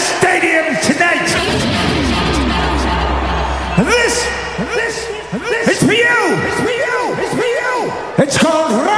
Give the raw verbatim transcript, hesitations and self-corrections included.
stadium tonight. This, this, this, it's for you. It's for you. It's for you. It's called